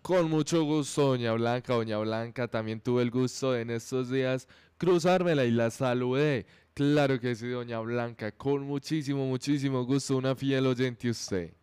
Con mucho gusto, doña Blanca. Doña Blanca, también tuve el gusto de en estos días cruzármela y la saludé. Claro que sí, doña Blanca, con muchísimo, muchísimo gusto, una fiel oyente usted.